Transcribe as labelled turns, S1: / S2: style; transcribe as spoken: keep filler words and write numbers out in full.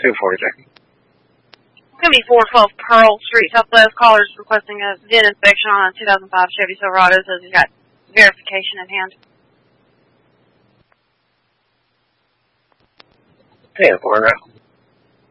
S1: two forty-two.
S2: It's going to be four twelve Pearl Street, Southwest. Caller's requesting a V I N inspection on a two thousand five Chevy Silverado, says he's got verification in hand.
S1: ten four now.